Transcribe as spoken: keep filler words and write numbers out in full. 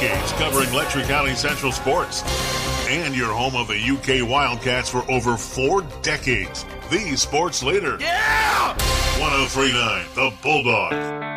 decades covering Letcher County Central sports. And your home of the U K Wildcats for over four decades. The sports leader. Yeah! one oh three point nine, The Bulldog.